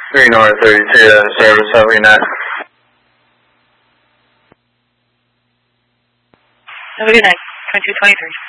3 North 32 service, have a good night. Have a good night, 2223.